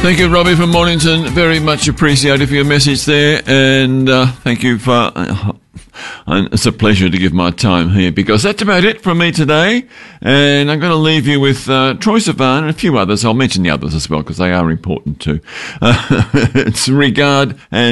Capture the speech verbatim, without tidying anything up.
Thank you, Robbie from Mornington. Very much appreciated for your message there, and uh, thank you for. Uh, and it's a pleasure to give my time here, because that's about it from me today. And I'm going to leave you with uh, Troye Sivan and a few others. I'll mention the others as well because they are important too. Uh, it's Regard and.